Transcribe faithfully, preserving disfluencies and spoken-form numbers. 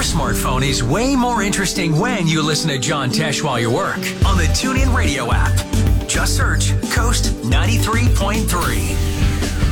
smartphone is way more interesting when you listen to John Tesh while you work on the TuneIn Radio app. Just search Coast ninety-three point three.